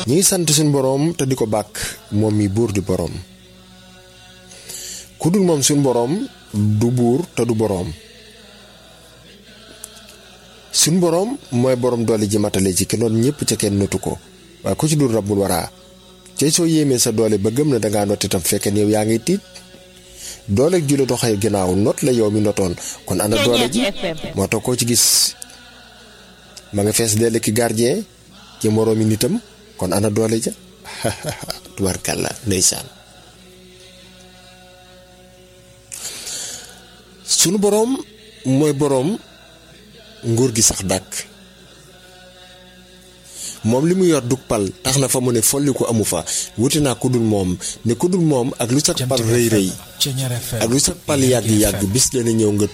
ñu ngi sant suñu boroom te di ko bàkk moom mi buur di boroom ku dul moom suñu boroom du buur te du boroom suñu boroom mooy boroom doole ji matale ci kenn ñépp ca kenn notu ko waaye ku ci dul rabbul waraa cey soo yéemee sa doole ba gëm na dangaa not itam fekkee yow yaa ngi tiit doole ju la doxee ginnaaw not la yow mi notoon kon ana doole ji moo tax koo ci gis ma nga fees dell ki gardien ci moroomi nitam kon ana doole ja tubarkalla ndeysaan sunu boroom mooy boroom nguur gi sax dàkk moom li mu yor dug pal tax na fa mu ne folli ko amu fa wuti naa ku dul moom ne ku dul moom ak lu sa pal rëy rëy ak lu sa pal yàgg-yàgg bis dana ñëw nga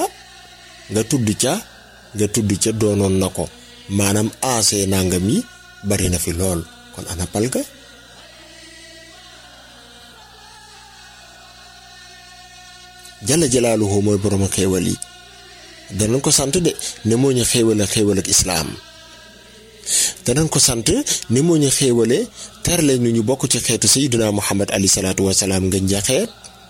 tudd ca doonoon na ko maanaam aasee nangam yi bari na fi lool kon ana pal ga jalla jalaaluhu mooy borom xéewal yi danañ ko sant de ne moo ñu xéewale xéewal ak islaam danañ ko sant ne moo ñu xéewale terale nu ñu bokk ci xeetu sayyidina Muhammad alayhi salaatu wasalaam nga njaxeet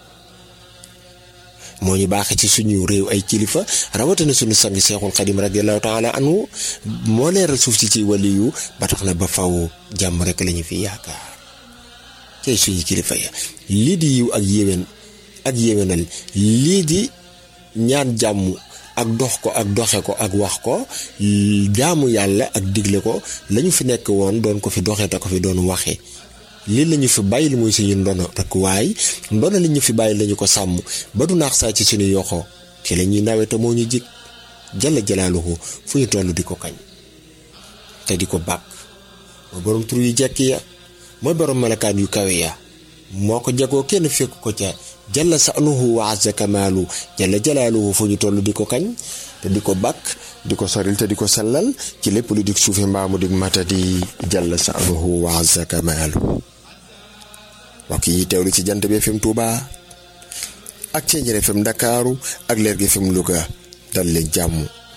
moo ñu baaxe ci suñu réew ay kilifa rawatina suñu sang Seexul Xadim radiyallahu taala anhu moo leeral suuf si ci waliyu ba tax na ba faw jàmm rek lañu fi yaakaar cay suñu kilifa ya lii di yiw ak yéwén ak yéwénal lii di ñaan jàmm ak dox ko ak doxe ko ak wax ko jaamu yàlla ak digle ko lañu fi nekk woon doon ko fi doxe te ko fi doon waxe lii lañu fi bàyyi li muy suñu ndono rek waaye ndono li ñu fi bàyyi lañu ko sàmm ba du naax saa ci suñu yoxo ci la ñuy nawete moo ñu jig jalla jalaaluhu fu ñu toll di ko kañ te di ko bàkk mooy borom tur yu jekk ya mooy borom malakaan yu kawe ya moo ko jagoo kenn fekk ko ca jalla sa'nuhu wa azza kamaalu jalla jalaaluhu fu ñu toll di ko kañ te di ko bàkk di ko soril te di ko sellal ci lépp lu dig suufi mbaamu dig matadi jalla sa'nuhu wa azza kamaalu mbokk yi teewlu ci Jant bi FM Touba ak Ceeñeer FM Ndakaaru ak Leer gi FM Louga dal leen jàmm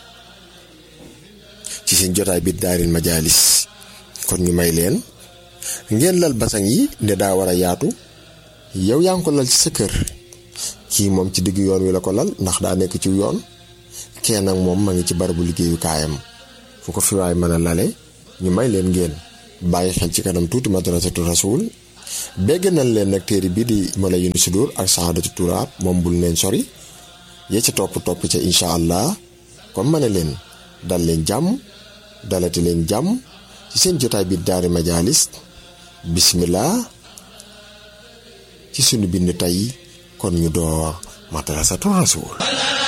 ci seen jotaay bi daaril majaalis kon ñu may leen ngeen lal basang yi nde daa war a yaatu yow yaa ngi ko lal ci sa kër kii moom ci diggu yoon wi la ko lal ndax daa nekk ci yoon kenn nag moom ma ngi ci barabu liggéeyu kaayam fu ko fi waay mën a lale ñu may leen ngeen bàyyi xel ci kanam tuuti madrasatu rasul bégg nañ leen nag téere bi di Malayinu Sudur ak Saadatu Turaab moom bul neen sori yee ca topp ca incha allah comme ma ne leen dal leen jàmm dalati leen jàmm ci seen jotaay bi daari majaalis bismillah ci sunu bind tey kon ñu door madrasatu rasul